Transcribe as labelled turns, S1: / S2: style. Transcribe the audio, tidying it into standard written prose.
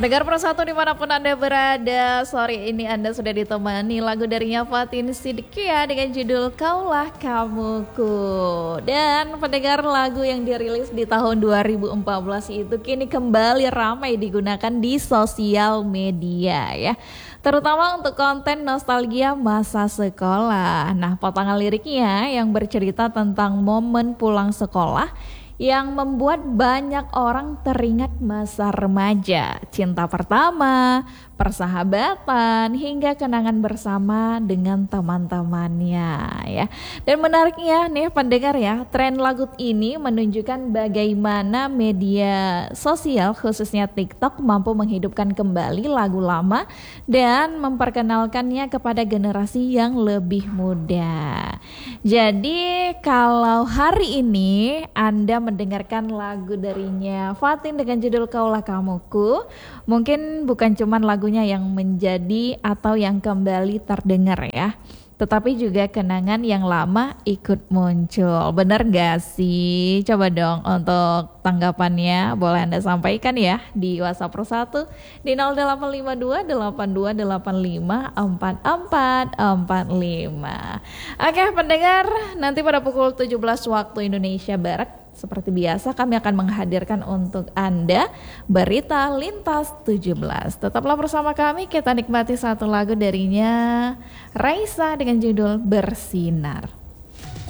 S1: Pendengar Persatu dimanapun Anda berada, sore ini Anda sudah ditemani lagu darinya Fatin Shidqia dengan judul Kaulah Kamuku. Dan pendengar, lagu yang dirilis di tahun 2014 itu kini kembali ramai digunakan di sosial media ya. Terutama untuk konten nostalgia masa sekolah. Nah, potongan liriknya yang bercerita tentang momen pulang sekolah yang membuat banyak orang teringat masa remaja, cinta pertama, persahabatan, hingga kenangan bersama dengan teman-temannya ya. Dan menariknya nih pendengar ya, tren lagu ini menunjukkan bagaimana media sosial khususnya TikTok mampu menghidupkan kembali lagu lama dan memperkenalkannya kepada generasi yang lebih muda. Jadi kalau hari ini Anda mendengarkan lagu darinya Fatin dengan judul Kaulah Kamuku, mungkin bukan cuman lagunya yang menjadi atau yang kembali terdengar ya, tetapi juga kenangan yang lama ikut muncul. Bener gak sih? Coba dong untuk tanggapannya boleh Anda sampaikan ya di WhatsApp Persatu di 0852 8285 4445. Oke pendengar, nanti pada pukul 17 waktu Indonesia Barat seperti biasa kami akan menghadirkan untuk Anda berita lintas 17. Tetaplah bersama kami, kita nikmati satu lagu darinya Raisa dengan judul Bersinar.